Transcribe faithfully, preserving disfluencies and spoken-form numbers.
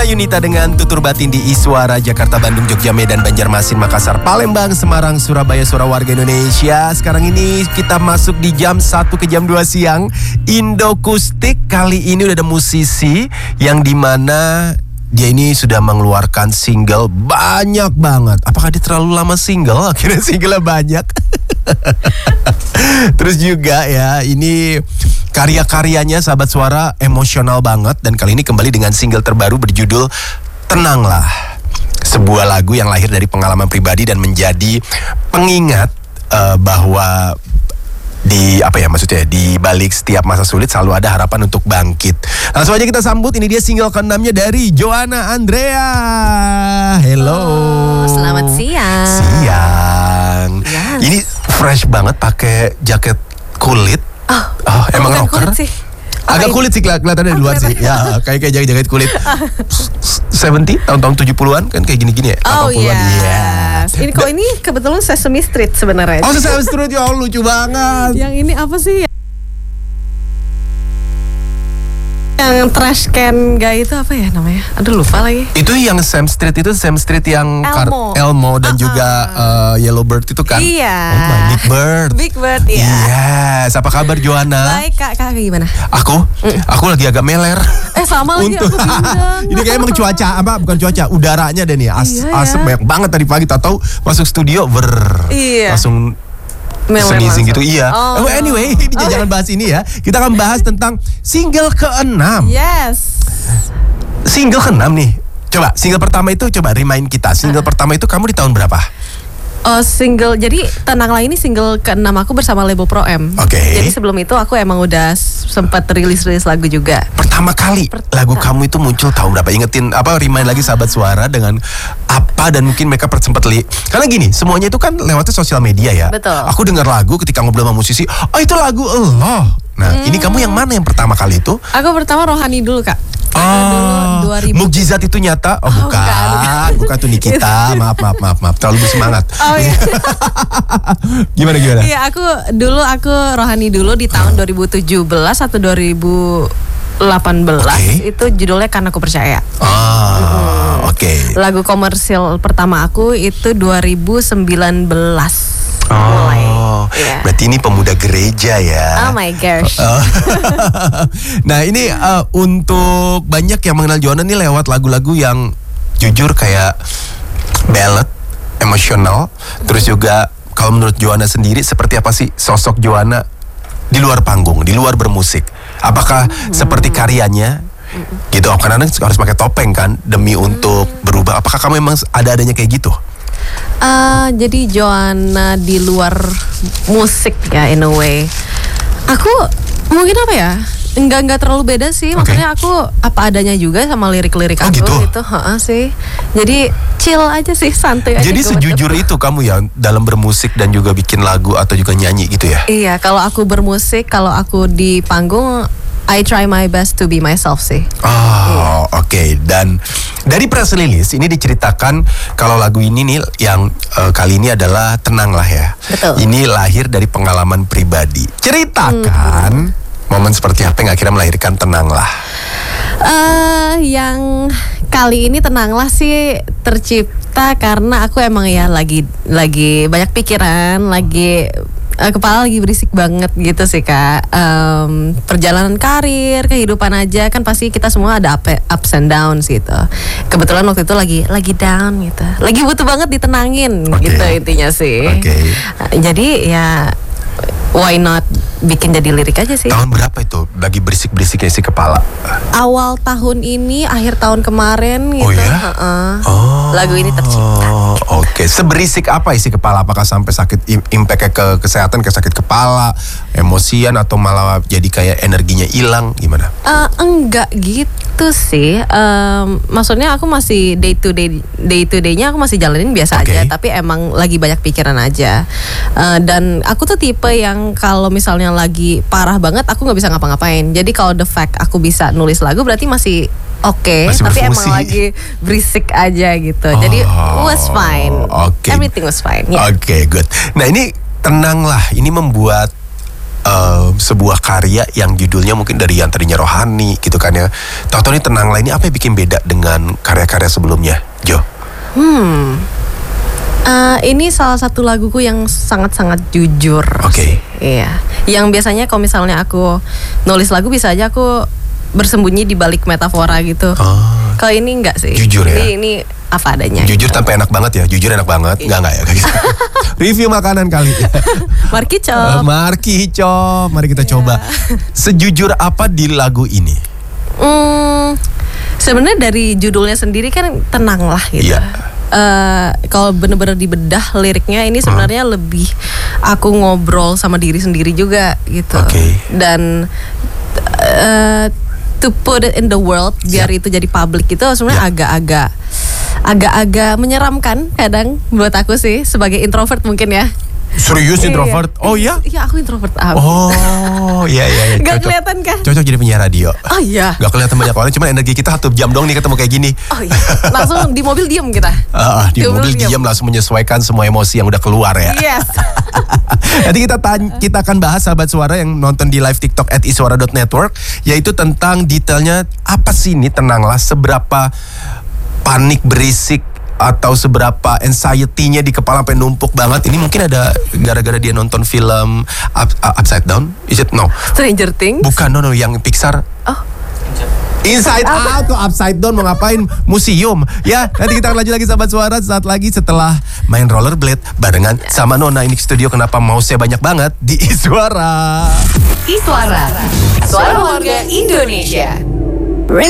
Yuna Yunita dengan Tutur Batin di Iswara, Jakarta, Bandung, Jogja, Medan, Banjarmasin, Makassar, Palembang, Semarang, Surabaya, suara warga Indonesia. Sekarang ini kita masuk di jam satu ke jam dua siang Indokustik. Kali ini udah ada musisi yang dimana dia ini sudah mengeluarkan single banyak banget. Apakah dia terlalu lama single? Akhirnya singlenya banyak. Terus juga ya, ini karya-karyanya sahabat suara emosional banget. Dan kali ini kembali dengan single terbaru berjudul Tenanglah. Sebuah lagu yang lahir dari pengalaman pribadi dan menjadi pengingat uh, bahwa di apa ya maksudnya di balik setiap masa sulit selalu ada harapan untuk bangkit. Langsung aja kita sambut, ini dia single keenamnya dari Joanna Andrea. Hello. Oh, selamat siang. Siang. Yes. Ini fresh banget pakai jaket kulit. Oh, oh emang rocker? Kulit sih. Agak kulit sih kelihatannya dari oh, luar sih. Ya, kayak kayak jaket-jaket kulit tujuh puluh tahun-tahun tujuh puluhan kan kayak gini-gini ya. Oh iya. Yes. Ini kok ini kebetulan Sesame Street sebenarnya. Oh, Sesame Street, ya lucu banget. Yang ini apa sih? Yang trash can guy itu apa ya namanya? Aduh lupa lagi. Itu yang Sam Street itu Sam Street yang Elmo, Elmo dan uh-uh. juga uh, Yellow Bird itu kan? Iya. Oh my Big Bird. Big Bird ya. Yes. Apa kabar Joanna? Baik kak, kak gimana? Aku, mm. aku lagi agak meler. Eh sama lagi Untuk, aku bindeng. Ini kayak emang cuaca apa? Bukan cuaca, udaranya deh nih. As, iya, asap ya. banyak banget tadi pagi. Tahu masuk studio ber iya. langsung sneezing gitu. Iya. Oh. Anyway, ini oh. jangan bahas ini ya. Kita akan bahas tentang single keenam. Yes. Single keenam nih. Coba single pertama itu coba remind kita. Single uh. pertama itu kamu di tahun berapa? Oh single, jadi Tenanglah ini single keenam aku bersama label Pro M. Oke. Okay. Jadi sebelum itu aku emang udah sempat rilis-rilis lagu juga. Pertama kali Pertama. lagu kamu itu muncul tahun berapa? Ingetin apa? Remind lagi sahabat suara dengan apa dan mungkin mereka sempat li. Karena gini, semuanya itu kan lewatnya sosial media ya. Betul. Aku dengar lagu ketika ngobrol sama musisi. Oh itu lagu Allah. Nah hmm. ini kamu yang mana yang pertama kali itu? Aku pertama Rohani dulu kak. Oh, mukjizat itu nyata? Oh, oh bukan, bukan, bukan tuh Nikita. Maaf, maaf, maaf, maaf. Terlalu bersemangat. Oh iya. Gimana gimana? Iya, aku dulu aku Rohani dulu di tahun dua ribu tujuh belas atau dua ribu delapan belas okay. Itu judulnya Karena Aku Percaya. Ah, hmm. oke. Okay. Lagu komersil pertama aku itu dua ribu sembilan belas. Oh, mulai. Yeah. Berarti ini pemuda gereja ya. Oh my gosh. Nah ini uh, untuk banyak yang mengenal Joanna nih lewat lagu-lagu yang jujur kayak ballad, emosional. Terus juga kalau menurut Joanna sendiri seperti apa sih sosok Joanna di luar panggung, di luar bermusik? Apakah hmm. seperti karyanya? Hmm. Gitu, karena harus pakai topeng kan demi hmm. untuk berubah. Apakah kamu memang ada-adanya kayak gitu? Uh, jadi Joanna di luar musik ya in a way. Aku mungkin apa ya? Enggak enggak terlalu beda sih. Okay. Makanya aku apa adanya juga sama lirik-lirik oh, aku gitu? gitu. Heeh sih. Jadi chill aja sih, santai aja. Jadi sejujur betul. Itu kamu ya dalam bermusik dan juga bikin lagu atau juga nyanyi gitu ya? Iya, kalau aku bermusik, kalau aku di panggung I try my best to be myself sih. Oh, yeah. Oke. Okay. Dan dari press release ini diceritakan kalau lagu ini nih yang uh, kali ini adalah Tenanglah ya. Betul. Ini lahir dari pengalaman pribadi. Ceritakan hmm. momen seperti apa yang akhirnya melahirkan Tenanglah. Uh, yang kali ini Tenanglah sih tercipta karena aku emang ya lagi lagi banyak pikiran, lagi Uh, kepala lagi berisik banget gitu sih kak. um, Perjalanan karir, kehidupan aja kan pasti kita semua ada up, ups and downs gitu. Kebetulan waktu itu lagi lagi down gitu, lagi butuh banget ditenangin okay. gitu intinya sih. Okay. uh, Jadi ya why not bikin jadi lirik aja sih. Tahun berapa itu lagi berisik-berisiknya si kepala? Awal tahun ini, akhir tahun kemarin gitu. Oh ya? uh-uh. Oh. Lagu ini tercipta gitu. Oke, okay. Seberisik apa isi kepala? Apakah sampai sakit impact ke kesehatan, ke sakit kepala, emosian atau malah jadi kayak energinya hilang gimana? Uh, enggak gitu sih. Um, maksudnya aku masih day to day day to day-nya aku masih jalanin biasa okay. aja, tapi emang lagi banyak pikiran aja. Uh, dan aku tuh tipe yang kalau misalnya lagi parah banget aku nggak bisa ngapa-ngapain. Jadi kalau the fact aku bisa nulis lagu berarti masih oke, okay, tapi emang lagi berisik aja gitu. Oh, jadi was fine. Okay. Everything was fine. Yeah. Oke, okay, good. Nah ini Tenanglah, ini membuat uh, sebuah karya yang judulnya mungkin dari yang tadinya rohani gitu kan ya. Tahu-tahu ini Tenanglah ini apa yang bikin beda dengan karya-karya sebelumnya, Jo? Hmm. Uh, ini salah satu laguku yang sangat-sangat jujur. Oke. Okay. Iya. Yang biasanya kalau misalnya aku nulis lagu bisa aja aku bersembunyi di balik metafora gitu. Oh. Kalau ini enggak sih. Jujur ya. Ini, ini apa adanya. Jujur gitu. tanpa enak banget ya. Jujur enak banget. Enggak enggak ya kayak gitu. Review makanan kali. Marki Cop. Marki Cop. Mari kita yeah. coba. Sejujur apa di lagu ini? Hmm, sebenarnya dari judulnya sendiri kan tenanglah gitu. Yeah. Uh, kalau bener-bener dibedah liriknya ini sebenarnya hmm. lebih aku ngobrol sama diri sendiri juga gitu. Okay. Dan uh, to put it in the world biar yeah. itu jadi public itu sebenarnya yeah. agak-agak agak-agak menyeramkan kadang buat aku sih sebagai introvert mungkin ya. Serius introvert? Oh iya? Iya aku introvert abis. Oh iya iya iya. Gak kelihatan kan? Cocok jadi penyiar radio. Oh iya. Gak kelihatan banyak orang, cuma energi kita satu jam dong nih ketemu kayak gini. Oh iya. Langsung di mobil diem kita. Uh, di, di mobil, mobil diem langsung menyesuaikan semua emosi yang udah keluar ya. Yes. Nanti kita tanya, kita akan bahas sahabat suara yang nonton di live TikTok at iswara dot network, yaitu tentang detailnya apa sih ini Tenanglah, seberapa panik berisik atau seberapa anxiety-nya di kepala sampai numpuk banget. Ini mungkin ada gara-gara dia nonton film up, uh, Upside Down. Is it? No. Stranger Things? Bukan, no, no, yang Pixar. Oh. Inside Out tuh Upside Down mau ngapain? Museum. Ya, nanti kita akan lanjut lagi sahabat suara saat lagi setelah main rollerblade barengan sama Nona. Ini studio kenapa mau saya banyak banget di Iswara. Iswara, suara warga Indonesia.